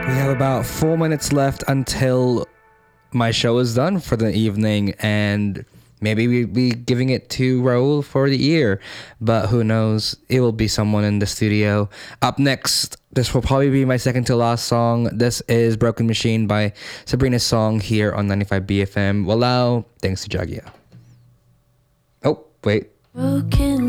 We have about 4 minutes left until my show is done for the evening, and maybe we'll be giving it to Raul for the year, but who knows? It will be someone in the studio. Up next, this will probably be my second to last song. This is Broken Machine by Sabrina Song here on 95 BFM. Walao, thanks to Jagia. Oh, wait. Broken